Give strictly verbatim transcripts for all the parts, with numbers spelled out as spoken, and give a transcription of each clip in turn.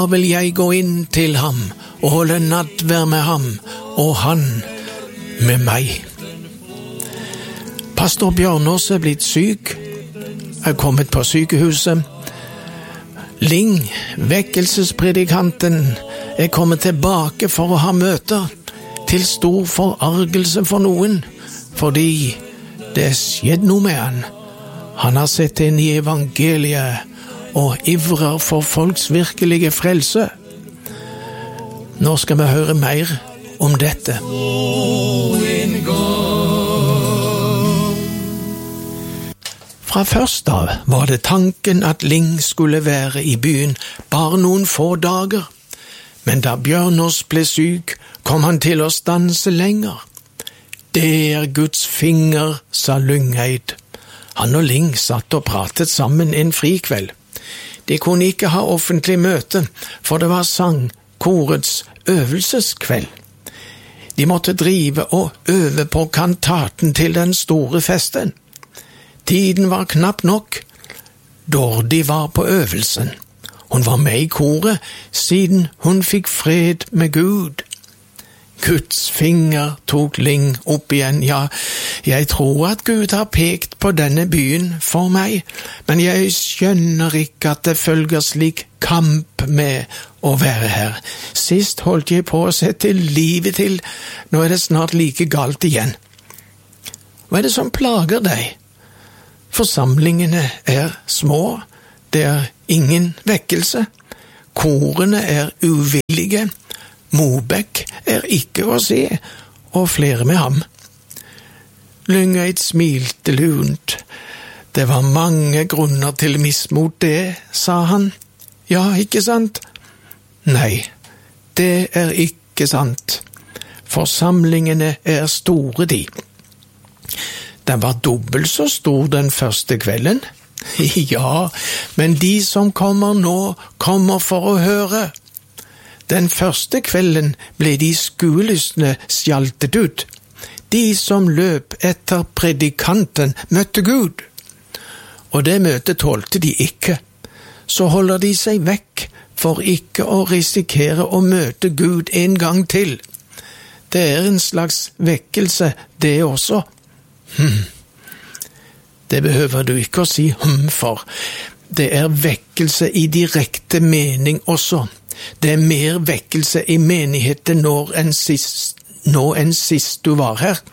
Da vil jeg gå inn til ham og holde nattverd med ham, og han med meg. Pastor Bjørnås er blitt syk, er kommet på sykehuset. Ling, vekkelsespredikanten, er kommet tilbake for å ha møter, til stor forargelse for noen, fordi det er skjedd noe med han. Han har sett inn i evangeliet og ivrer for folks virkelige frelse. Nå skal vi høre mer om dette. Fra først av var det tanken at Ling skulle være i byen bare noen få dager, men da Bjørnås ble syk, kom han til å stanse lenger. Det er Guds finger, sa Lyngeid. Han og Ling satt og pratet sammen en frikveld. De kunne ikke ha offentlig møte, for det var sangkorets øvelseskveld. De måtte drive og øve på kantaten til den store festen. Tiden var knapp nok. Dordi var på øvelsen. Hun var med i koret siden hun fikk fred med Gud. Guds finger tok Ling opp igjen. Ja, jeg tror at Gud har pekt på denne byen for meg, men jeg skjønner ikke at det følger slik kamp med å være her. Sist holdt jeg på å sette livet til, nå er det snart like galt igjen. Hva er det som plager deg? Forsamlingene er små, det er ingen vekkelse, korene er uvillige, Mobekk er ikke å se, og flere med ham. Lyngeid smilte lunt. Det var mange grunner til mismot det, sa han. Ja, ikke sant? Nei, det er ikke sant. Forsamlingene er store, de. Den var dobbelt så stor den første kvelden. Ja, men de som kommer nå, kommer for å høre. Den første kvelden ble de skuelystne skjaltet ut. De som løp etter predikanten møtte Gud. Og det møtet tålte de ikke. Så holder de seg vekk for ikke å risikere å møte Gud en gang til. Det er en slags vekkelse, det også. Hm. Det behøver du ikke å si hm for. Det er vekkelse i direkte mening også. Det er mer vekkelse i menigheten nå enn sist, nå enn sist du var her.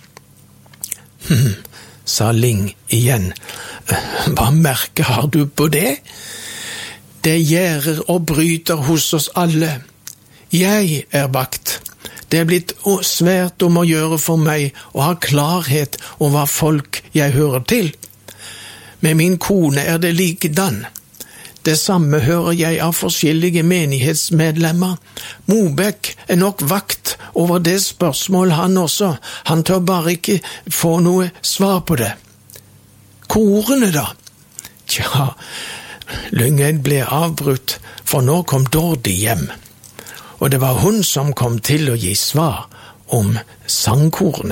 Hm, sa Ling igjen. Hva merke har du på det? Det gjerder og bryter hos oss alle. Jeg er vakt. Det er blitt svært om å gjøre for meg å ha klarhet om hva folk jeg hører til. Med min kone er det likedan. Det samme hører jeg av forskjellige menighetsmedlemmer. Mobekk er nok vakt over det spørsmål han også. Han tør bare ikke få noe svar på det. Korene da? Tja, Lyngeid ble avbrutt, for nå kom Dordi hjem. Og det var hun som kom til å gi svar om sangkorene.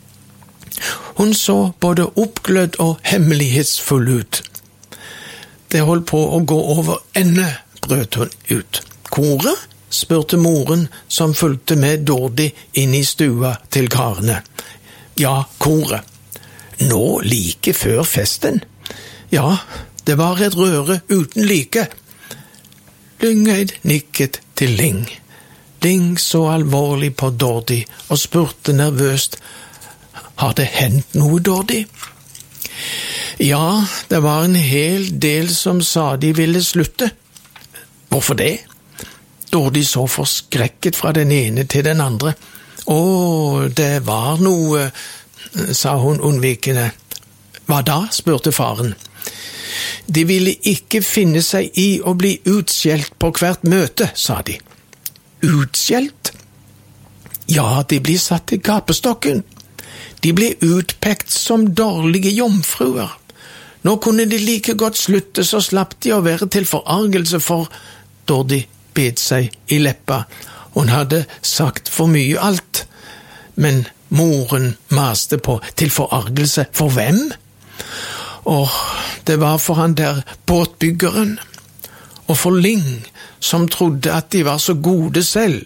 Hun så både oppglødd og hemmelighetsfull ut. Det holdt på å gå over ende, brøt hun ut. Koret? Spurte moren som fulgte med Dordi inn i stua til karene. Ja, koret. Nå like før festen? Ja, det var et røre uten like. Lyngeid nikket til Ling. Ling så alvorlig på Dordi og spurte nervøst, har det hendt noe, Dordi? Ja, det var en hel del som sa de ville slutte. Hvorfor det? Dordi så forskrekket fra den ene til den andre. Å, det var noe, sa hun unnvikende. Hva da? Spurte faren. De ville ikke finne seg i å bli utskjelt på hvert møte, sa de. Utskjelt? Ja, de blir satt i gapestokken. De ble utpekt som dårlige jomfruer. Nå kunne de like godt slutte, så slapp de å være til forargelse for Dordi bet seg i leppa. Hun hadde sagt for mye alt, men moren maste på til forargelse for hvem? Åh, det var for han der båtbyggeren. Og for Ling som trodde at de var så gode selv.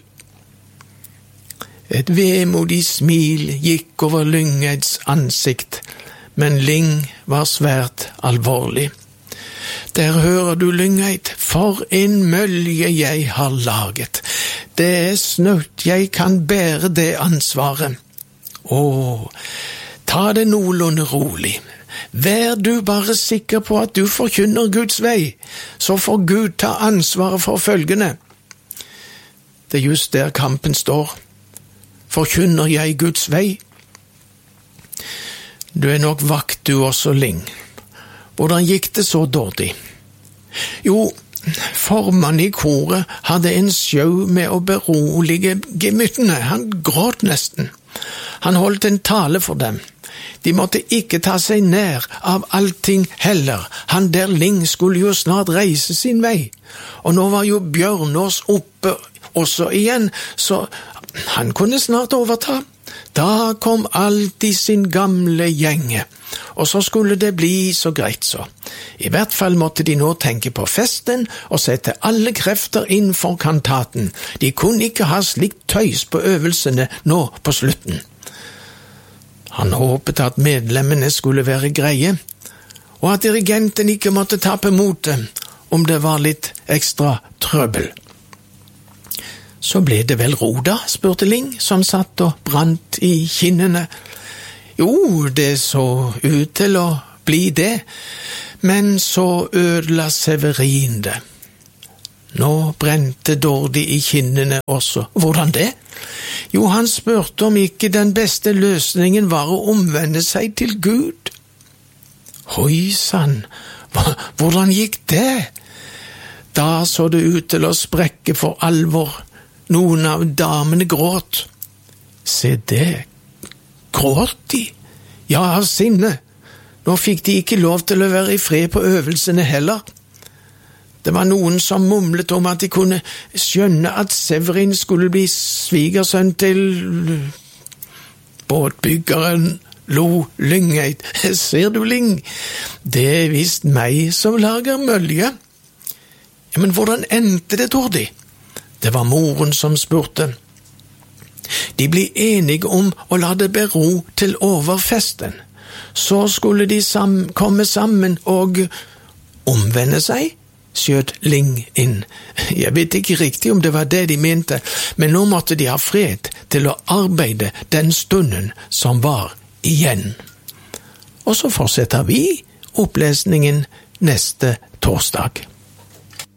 Et vemodig smil gikk over Lyngeids ansikt, men Ling var svært alvorlig. Der hører du, Lyngeid, for en mølje jeg har laget. Det er snaut jeg kan bære det ansvaret. Åh, ta det noenlunde rolig. Vær du bare sikker på at du forkynner Guds vei, så får Gud ta ansvaret for følgende. Det er just der kampen står. Forkynner jeg Guds vei? Du er nok vakt du også, Ling. Hvordan gikk det så dårlig? Jo, formannen i koret hadde en sjau med å berolige gemyttene. Han gråt nesten. Han holdt en tale for dem. De måtte ikke ta seg nær av allting heller. Han der Ling skulle jo snart reise sin vei. Og nå var jo Bjørnås oppe også igjen, så han kunne snart overta. Da kom alltid sin gamle gjenge, og så skulle det bli så greit så. I hvert fall måtte de nå tenke på festen og sette alle krefter inn for kantaten. De kunne ikke ha slikt tøys på øvelsene nå på slutten. Han håpet at medlemmene skulle være greie, og at dirigenten ikke måtte tappe motet om det var litt ekstra trøbbel. Så ble det vel ro da, spurte Ling, som satt og brant i kinnene. Jo, det så ut til å bli det, men så ødela Severin det. Nå brente Dordi i kinnene også. Hvordan det? Jo, han spurte om ikke den beste løsningen var å omvende seg til Gud. Hoi sann, hvordan gikk det? Da så det ut til å sprekke for alvor. Noen av damene gråt. Se det, gråt de? Ja, av sinne. Nå fikk de ikke lov til å være i fred på øvelsene heller. Det var noen som mumlet om at de kunne skjønne at Severin skulle bli svigersønn til båtbyggeren Lo Lyngeid. Ser du, Ling? Det er visst meg som lager mølje. Ja, men hvordan endte det, Dordi? Det var moren som spurte. De ble enige om å la det bero til overfesten. Så skulle de sam- komme sammen og omvende seg, skjøt Ling inn. Jeg vet ikke riktig om det var det de mente, men nå måtte de ha fred til å arbeide den stunden som var igjen. Og så fortsetter vi opplesningen neste torsdag.